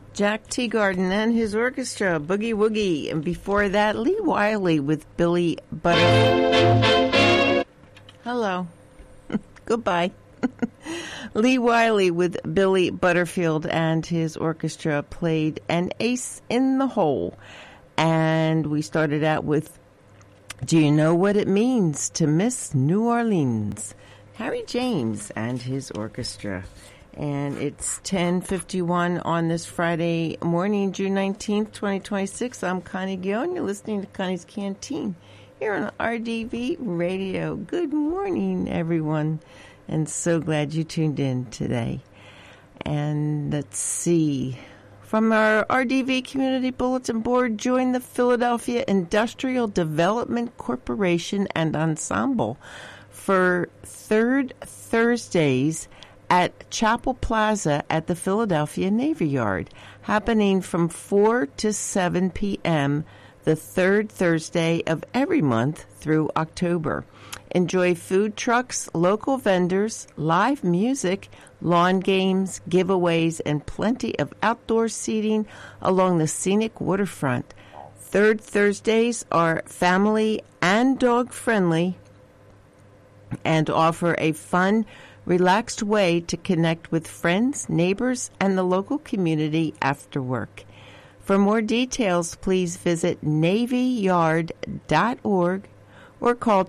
Jack Teagarden and his orchestra, Boogie Woogie. And before that, Lee Wiley with Billy Butterfield. Hello. Goodbye. Lee Wiley with Billy Butterfield and his orchestra played An Ace in the Hole. And we started out with Do You Know What It Means to Miss New Orleans? Harry James and his orchestra. And it's 10:51 on this Friday morning, June 19th, 2026. I'm Connie Guillaume. You're listening to Connie's Canteen here on RDV Radio. Good morning, everyone. And so glad you tuned in today. And let's see. From our RDV Community Bulletin Board, join the Philadelphia Industrial Development Corporation and Ensemble for third Thursdays at Chapel Plaza at the Philadelphia Navy Yard, happening from 4 to 7 p.m. the third Thursday of every month through October. Enjoy food trucks, local vendors, live music, lawn games, giveaways, and plenty of outdoor seating along the scenic waterfront. Third Thursdays are family and dog friendly and offer a fun, relaxed way to connect with friends, neighbors, and the local community after work. For more details, please visit navyyard.org or call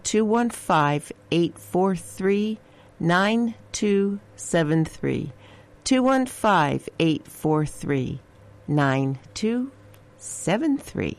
215-843-9273. 215-843-9273.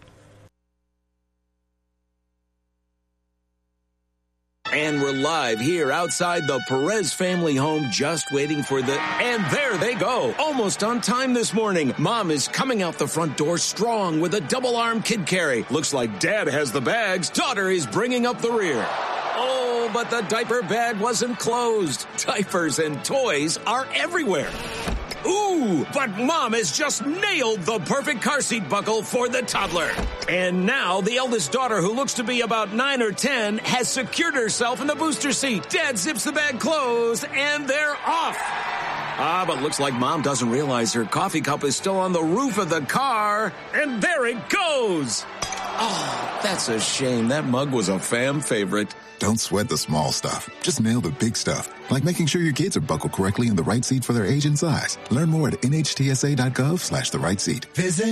And we're live here outside the Perez family home, just waiting for and there they go. Almost on time this morning. Mom is coming out the front door strong with a double-arm kid carry. Looks like Dad has the bags. Daughter is bringing up the rear. Oh, but the diaper bag wasn't closed. Diapers and toys are everywhere. Ooh, but Mom has just nailed the perfect car seat buckle for the toddler. And now the eldest daughter, who looks to be about 9 or 10, has secured herself in the booster seat. Dad zips the bag closed, and they're off. But looks like Mom doesn't realize her coffee cup is still on the roof of the car. And there it goes. Oh, that's a shame. That mug was a fam favorite. Don't sweat the small stuff. Just nail the big stuff, like making sure your kids are buckled correctly in the right seat for their age and size. Learn more at nhtsa.gov/the right seat. Visit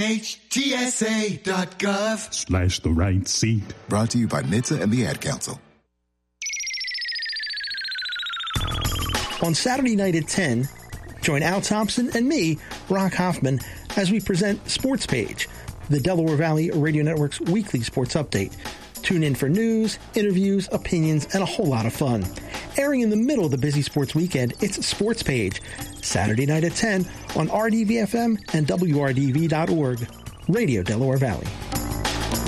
nhtsa.gov/the right seat. Brought to you by NHTSA and the Ad Council. On Saturday night at 10, join Al Thompson and me, Rock Hoffman, as we present Sports Page, the Delaware Valley Radio Network's weekly sports update. Tune in for news, interviews, opinions, and a whole lot of fun. Airing in the middle of the busy sports weekend, it's Sports Page, Saturday night at 10 on RDV-FM and WRDV.org, Radio Delaware Valley.